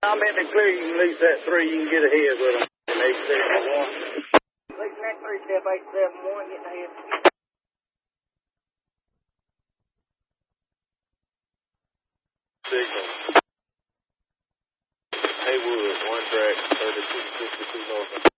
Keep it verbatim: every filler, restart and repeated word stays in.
I'm in the clear. You can lease that three. You can get ahead with them. eight seven one. Leasing that three, step eight seven one, getting ahead. Signal. Haywood, one track, thirty-six fifty-two North.